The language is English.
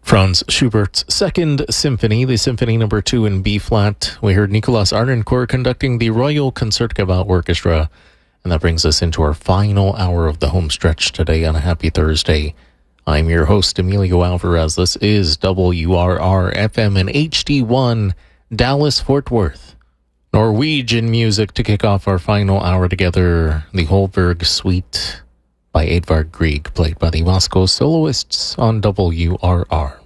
Franz Schubert's Second Symphony, the Symphony Number 2 in B-flat. We heard Nicolas Arnoncourt conducting the Royal Concertgebouw Orchestra. And that brings us into our final hour of the home stretch today on a happy Thursday. I'm your host, Emilio Alvarez. This is WRR-FM and HD1, Dallas-Fort Worth. Norwegian music to kick off our final hour together. The Holberg Suite by Edvard Grieg, played by the Moscow Soloists on WRR.